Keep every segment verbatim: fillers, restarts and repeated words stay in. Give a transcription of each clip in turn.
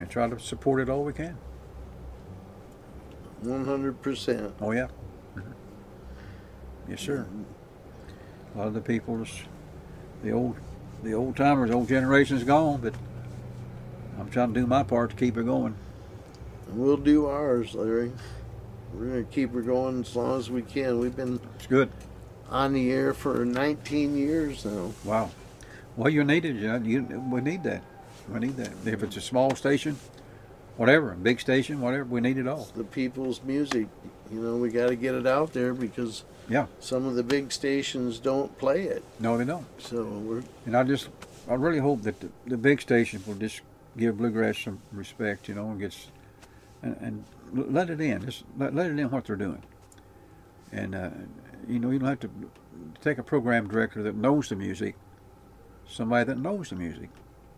and try to support it all we can. one hundred percent. Oh yeah. Mm-hmm. Yes, sir. A lot of the people, the old, the old timers, old generation's gone, but I'm trying to do my part to keep it going. And we'll do ours, Larry. We're going to keep her going as long as we can. We've been It's good. on the air for nineteen years now. Wow. Well, you need it. You, we need that. We need that. If it's a small station, whatever, a big station, whatever, we need it all. It's the people's music. You know, we got to get it out there because yeah, some of the big stations don't play it. No, they don't. So we're. And I just, I really hope that the, the big stations will just give bluegrass some respect, you know, and gets, and, and let it in. Just let, let it in what they're doing. And uh, you know, you don't have to take a program director that knows the music, somebody that knows the music,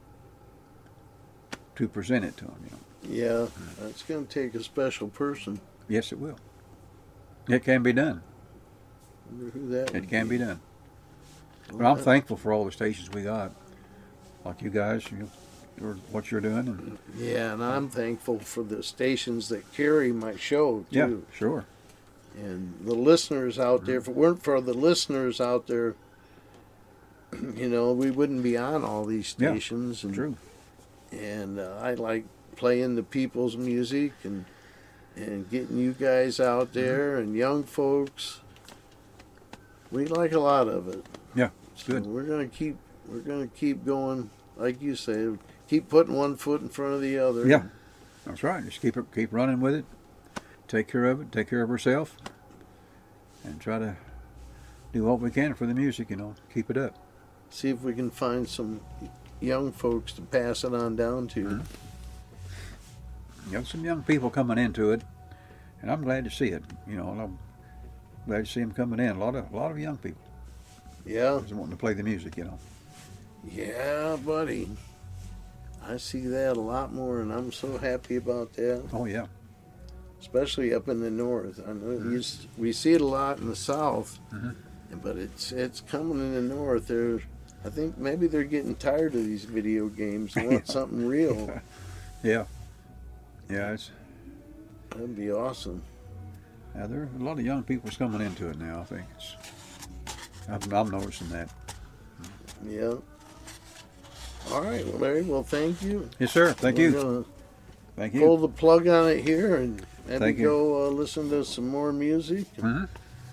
to present it to them, you know. Yeah, that's going to take a special person. Yes, it will. It can be done. I wonder who that It would can be. be done. Well, But I'm that- thankful for all the stations we got, like you guys, you know, or what you're doing. And Yeah, and I'm thankful for the stations that carry my show, too. yeah, sure. And the listeners out there. If it weren't for the listeners out there, you know, we wouldn't be on all these Yeah, stations. and, True. And uh, I like playing the people's music and and getting you guys out there and young folks. We like a lot of it. Yeah, So good. we're gonna keep we're gonna keep going, like you say, keep putting one foot in front of the other. Yeah, that's right. Just keep it, keep running with it. Take care of it. Take care of herself, and try to do what we can for the music. You know, keep it up. See if we can find some young folks to pass it on down to. Mhm. You got some young people coming into it, and I'm glad to see it. You know, and I'm glad to see them coming in. A lot of a lot of young people Yeah, just wanting to play the music. You know. yeah, buddy. I see that a lot more, and I'm so happy about that. Oh yeah. Especially up in the north. I know Mhm. you s we see it a lot in the south, Mhm. but it's it's coming in the north. They're, I think maybe they're getting tired of these video games and want Yeah. something real. Yeah. Yeah. It's That'd be awesome. yeah, there are a lot of young people coming into it now. I think it's. I'm, I'm noticing that. Yeah. All right, well, Larry. Well, thank you. Yes, sir. Thank We're you. gonna Thank pull you. the plug on it here and maybe Thank you. go uh, listen to some more music. hmm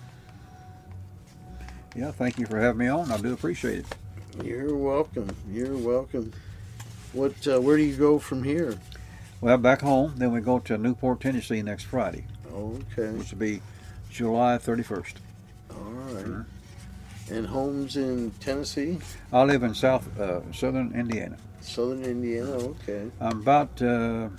Yeah. Thank you for having me on. I do appreciate it. You're welcome. You're welcome. What? Uh, where do you go from here? Well, back home, then we go to Newport, Tennessee next Friday, Okay. which will be July thirty-first. All right. Mhm. And homes in Tennessee, I live in South uh, Southern Indiana. Southern Indiana. Okay. I'm about uh,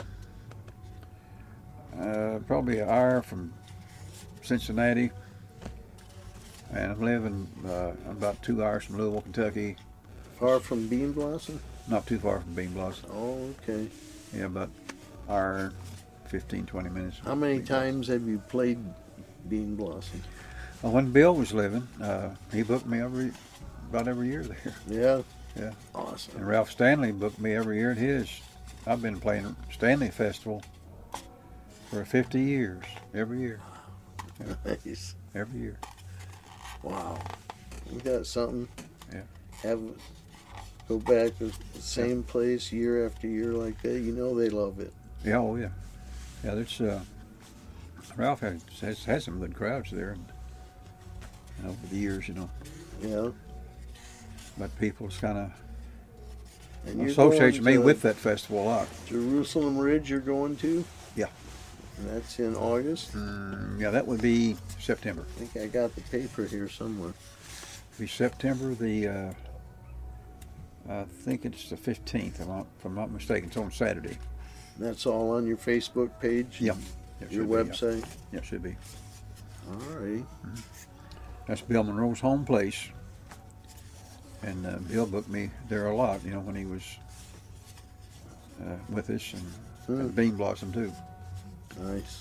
uh, probably an hour from Cincinnati, and I'm living uh, about two hours from Louisville, Kentucky. Far from Bean Blossom. Not too far from Bean Blossom. Oh, okay. Yeah, about hour, fifteen, twenty minutes. How many times have you played Bean Blossom? Well, when Bill was living, uh, he booked me every about every year there. Yeah. Yeah. Awesome. And Ralph Stanley booked me every year at his. I've been playing Stanley Festival for fifty years, every year, Nice. every year. Wow. You got something. Yeah. Have go back to the same place year after year like that. You know they love it. Yeah, oh yeah, yeah. There's uh, Ralph has, has has some good crowds there, and, and over the years, you know. Yeah. But people's kind of And you're associate going me to with that festival a lot. Jerusalem Ridge. You're going to. Yeah. And that's in August. Mm, yeah, that would be September. I think I got the paper here somewhere. Be September the. Uh, I think it's the fifteenth. If I'm not, if I'm not mistaken, it's on Saturday. That's all on your Facebook page. Yeah. It Your should be, yeah. website. Yeah, it should be. All right. That's Bill Monroe's home place. And uh, Bill booked me there a lot, you know, when he was uh, with us, and, Hmm. and Bean Blossom too. Nice.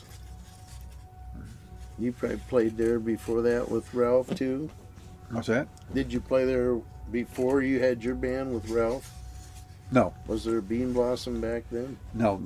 You probably played there before that with Ralph too. What's that? Did you play there before you had your band with Ralph? No, Was there a Bean Blossom back then? no,